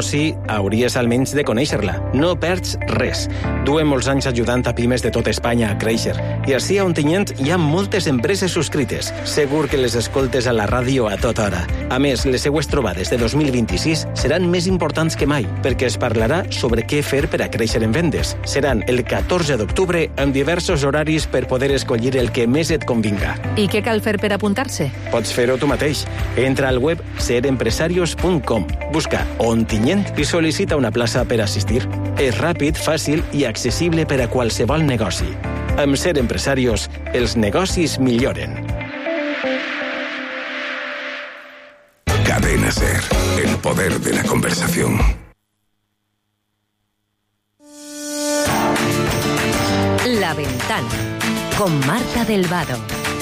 sí, hauries almenys de conèixer-la. No perds res. Duem molts anys ajudant a pimes de tota Espanya a créixer. I així a Ontinyent hi ha moltes empreses subscrites. Segur que les escoltes a la ràdio a tota hora. A més, les seues trobades de 2026 seran més importants que mai, perquè es parlarà sobre què fer per a créixer en vendes. Seran el 14 d'octubre amb diversos horaris per poder escollir el que més et convinga. I què cal fer per apuntar-se? Pots fer-ho tu mateix. Entra al web serempresarios.com, busca Ontinyent i sol·licita una plaça per assistir. És ràpid, fàcil i accessible per a qualsevol negoci. Amb Ser Empresarios, els negocis milloren. Cadena Ser, el poder de la conversación. La Ventana, con Marta del Vado.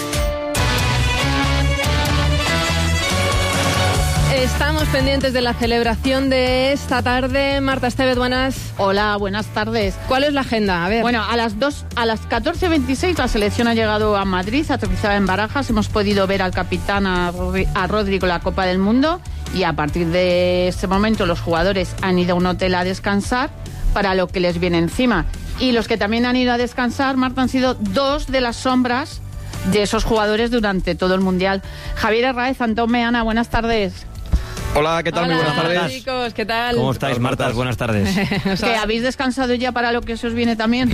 Estamos pendientes de la celebración de esta tarde. Marta Estevez, buenas. Hola, buenas tardes. ¿Cuál es la agenda? A ver. Bueno, a las 14:26 la selección ha llegado a Madrid, aterrizada en Barajas. Hemos podido ver al capitán, a Rodrigo, la Copa del Mundo. Y a partir de ese momento los jugadores han ido a un hotel a descansar para lo que les viene encima. Y los que también han ido a descansar, Marta, han sido dos de las sombras de esos jugadores durante todo el Mundial. Javier Herráez, Antón Meana, buenas tardes. Hola, ¿qué tal? Hola, muy buenas tardes. Chicos, ¿qué tal? ¿Cómo estáis, Marta? Buenas tardes. ¿Que habéis descansado ya para lo que se os viene también?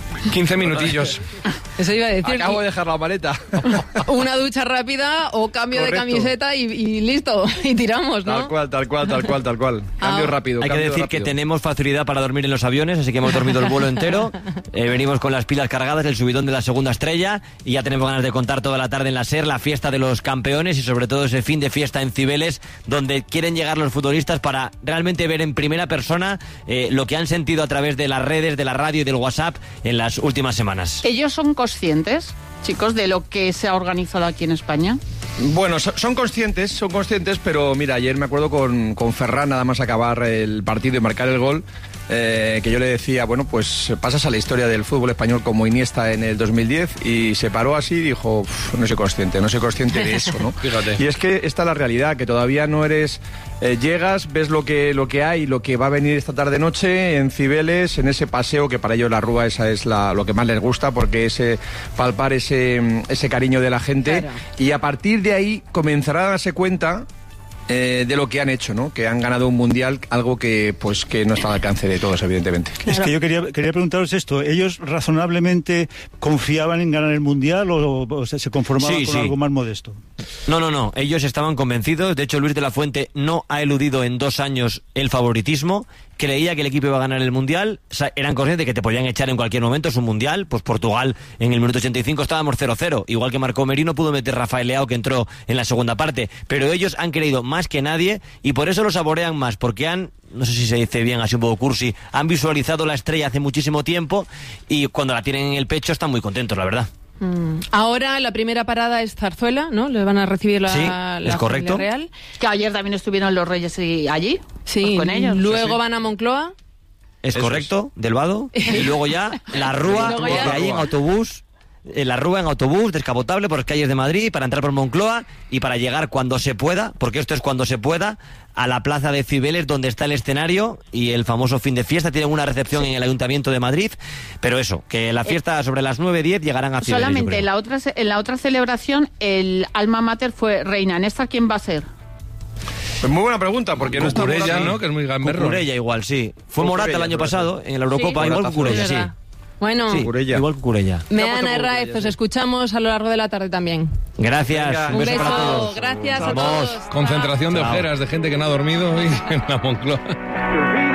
15 minutillos. Eso iba a decir. Acabo de dejar la maleta. Una ducha rápida o cambio Correcto. de camiseta y listo. Y tiramos, ¿no? Tal cual. Cambio rápido. Hay que cambio decir rápido. que tenemos facilidad para dormir en los aviones, así que hemos dormido el vuelo entero. Venimos con las pilas cargadas, el subidón de la segunda estrella, y ya tenemos ganas de contar toda la tarde en la SER la fiesta de los campeones y sobre todo ese fin de fiesta en Cibeles, donde quieren llegar los futbolistas para realmente ver en primera persona lo que han sentido a través de las redes, de la radio y del WhatsApp en las últimas semanas. ¿Ellos son conscientes, chicos, de lo que se ha organizado aquí en España? Bueno, son conscientes, pero mira, ayer me acuerdo con Ferran, nada más acabar el partido y marcar el gol, que yo le decía, bueno, pues pasas a la historia del fútbol español como Iniesta en el 2010, y se paró así y dijo, no soy consciente de eso, ¿no? Fíjate. Y es que esta es la realidad, que todavía no eres... llegas, ves lo que hay, lo que va a venir esta tarde-noche en Cibeles, en ese paseo, que para ellos la Rúa esa es lo que más les gusta, porque es palpar ese cariño de la gente, claro. Y a partir de ahí comenzarán a darse cuenta de lo que han hecho, ¿no? Que han ganado un mundial, algo que no está al alcance de todos, evidentemente. Es que yo quería preguntaros esto. ¿Ellos razonablemente confiaban en ganar el mundial o se conformaban con algo más modesto? No. Ellos estaban convencidos. De hecho, Luis de la Fuente no ha eludido en 2 años el favoritismo. Creía que el equipo iba a ganar el mundial. Eran conscientes de que te podían echar en cualquier momento. Es un mundial. Pues Portugal en el minuto 85 estábamos 0-0. Igual que marcó Merino, pudo meter Rafael Leao, que entró en la segunda parte. Pero ellos han creído más que nadie y por eso lo saborean más. Porque no sé si se dice bien, así un poco cursi, han visualizado la estrella hace muchísimo tiempo y cuando la tienen en el pecho están muy contentos, la verdad. Ahora la primera parada es Zarzuela, ¿no? Le van a recibir la es correcto. familia real. Que ayer también estuvieron los Reyes allí, sí, pues con ellos. Luego van a Moncloa. Es correcto, del Vado. Y luego ya la Rúa, desde ahí en autobús. La Rúa en autobús, descapotable por las calles de Madrid, para entrar por Moncloa y para llegar cuando se pueda, porque esto es cuando se pueda, a la plaza de Cibeles, donde está el escenario y el famoso fin de fiesta. Tienen una recepción en el Ayuntamiento de Madrid, pero eso, que la fiesta sobre las 9:10 llegarán a Cibeles. Solamente en la otra celebración el alma mater fue reina. ¿En esta quién va a ser? Pues muy buena pregunta, porque no está Cucurella, ¿no? Que es muy gamberro. Cucurella igual, sí. Fue Morata el año pasado en la Eurocopa, sí, igual Cucurella, sí. Bueno, sí, igual Cucurella. Meana Herráez, os escuchamos a lo largo de la tarde también. Gracias. Venga, un beso para todos. Gracias Vamos. a todos. Concentración de Chao. ojeras de gente que no ha dormido hoy en la Moncloa.